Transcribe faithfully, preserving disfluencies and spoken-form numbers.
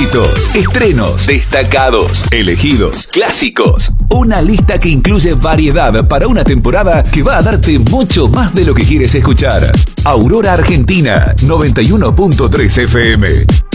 inéditos, estrenos, destacados, elegidos, clásicos. Una lista que incluye variedad para una temporada que va a darte mucho más de lo que quieres escuchar. Aurora Argentina, noventa y uno punto tres F M.